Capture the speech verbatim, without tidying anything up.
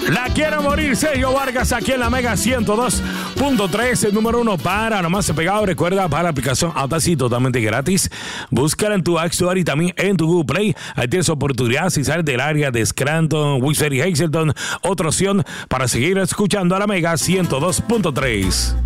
La quiero morir, Sergio Vargas, aquí en la Mega ciento dos punto tres, el número uno para nomás pegado. Recuerda, para la aplicación Audacity totalmente gratis. Búscala en tu App Store y también en tu Google Play. Ahí tienes oportunidad, si sales del área de Scranton, Wilshire y Hazleton, otra opción para seguir escuchando a la Mega ciento dos punto tres.